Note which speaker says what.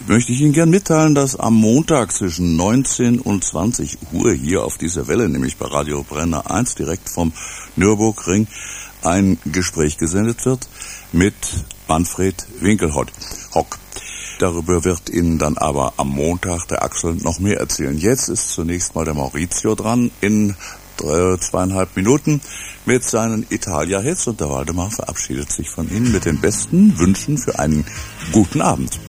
Speaker 1: möchte ich Ihnen gern mitteilen, dass am Montag zwischen 19 und 20 Uhr hier auf dieser Welle, nämlich bei Radio Brenner 1, direkt vom Nürburgring, ein Gespräch gesendet wird mit Manfred Winkelhock. Darüber wird Ihnen dann aber am Montag der Axel noch mehr erzählen. Jetzt ist zunächst mal der Maurizio dran in 2,5 Minuten mit seinen Italia-Hits und der Waldemar verabschiedet sich von Ihnen mit den besten Wünschen für einen guten Abend.